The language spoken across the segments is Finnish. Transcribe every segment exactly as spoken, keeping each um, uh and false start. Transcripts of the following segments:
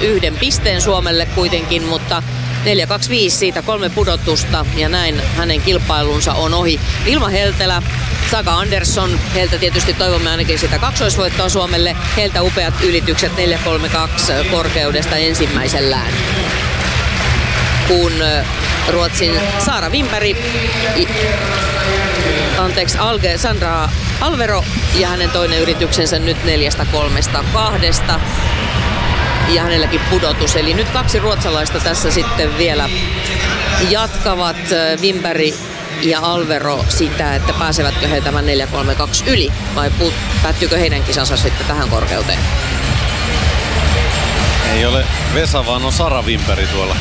yhden pisteen Suomelle kuitenkin, mutta neljä kaksi viisi siitä kolme pudotusta ja näin hänen kilpailunsa on ohi. Vilma Heltelä, Saga Andersson, heiltä tietysti toivomme ainakin sitä kaksoisvoittoa Suomelle. Heiltä upeat ylitykset neljä kolme kaksi korkeudesta ensimmäisellään. Kun Ruotsin Saara Wimberg, anteeksi, Alge, Sandra Alvero ja hänen toinen yrityksensä nyt neljästä kolmesta kahdesta. Ja hänelläkin pudotus. Eli nyt kaksi ruotsalaista tässä sitten vielä jatkavat, Wimberg ja Alvero, sitä, että pääsevätkö he tämän neljä kolme kaksi yli vai päättyykö heidän kisansa sitten tähän korkeuteen? Ei ole Vesa, vaan on Sara Wimberg tuolla.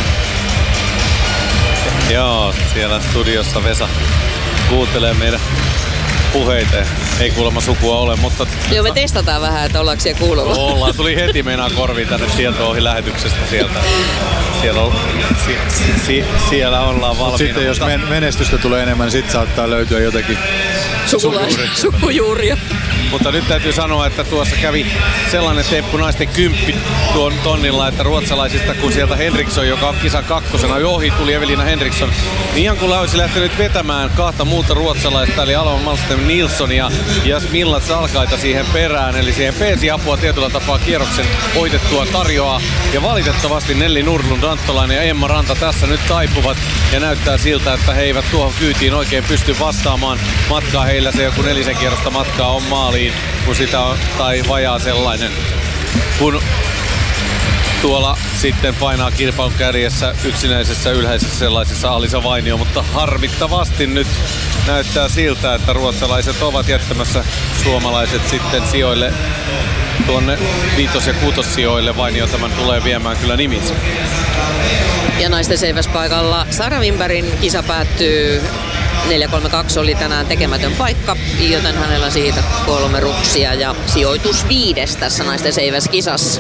Joo, siellä studiossa Vesa kuuntelee meidän puheita. Ei kuulemma sukua ole, mutta... Joo, me testataan vähän, että ollaanko siellä kuuluva. Ollaan, tuli heti meinaa korviin tänne tietoa ohi lähetyksestä sieltä. Siellä, on, si, si, siellä ollaan valmiina. Sitten jos men- menestystä tulee enemmän, niin sitten saattaa löytyä jotakin Sukulais- sukujuuria. Mutta nyt täytyy sanoa, että tuossa kävi sellainen temppu naisten kymppi tuon tonnilla, että ruotsalaisista, kun sieltä Henriksson, joka on kisan kakkosena jo ohi, tuli Evelina Henriksson, niin ihan kun olisi lähtenyt vetämään kahta muuta ruotsalaista, eli Alma Malmström Nilsson ja Jasmilla Salkaita siihen perään, eli siihen peesi apua tietyllä tapaa kierroksen voitettua tarjoaa. Ja valitettavasti Nelli Nurlund, Anttolainen ja Emma Ranta tässä nyt taipuvat ja näyttää siltä, että he eivät tuohon kyytiin oikein pysty vastaamaan. Matkaa heillä se joku nelisen kierrosta matkaa on maaliin, kun sitä on, tai vajaa sellainen. Kun tuolla sitten painaa kilpailun kärjessä yksinäisessä ylhäisessä sellaisessa Alisa Vainio, mutta harmittavasti nyt näyttää siltä, että ruotsalaiset ovat jättämässä suomalaiset sitten sijoille tuonne viitos- ja kuutossijoille. Vainio tämän tulee viemään kyllä niminsä. Ja naisten seiväspaikalla Sara Wimbergin kisa päättyy. neljä kolme kaksi oli tänään tekemätön paikka, joten hänellä siitä kolme ruksia ja sijoitus viides tässä naisten seiväskisassa.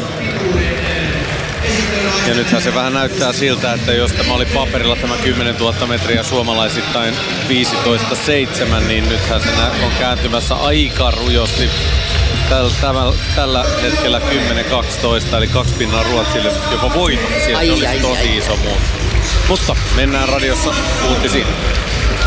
Ja nythän se vähän näyttää siltä, että jos tämä oli paperilla tämä kymmenentuhatta metriä suomalaisittain viisitoista seitsemän, niin nythän se on kääntymässä aika rujosti. Tällä, tällä, tällä hetkellä kymmenen kaksitoista, eli kaksi pinnaa Ruotsille jopa voitoksia. Se olisi tosi ai, iso muutos. Mutta mennään radiossa uutisiin.